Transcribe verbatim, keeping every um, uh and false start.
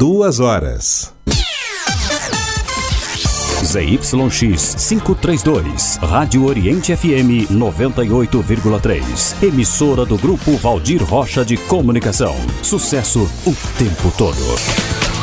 duas horas. Z Y X quinhentos e trinta e dois, Rádio Oriente F M noventa e oito vírgula três, emissora do Grupo Valdir Rocha de Comunicação. Sucesso o tempo todo.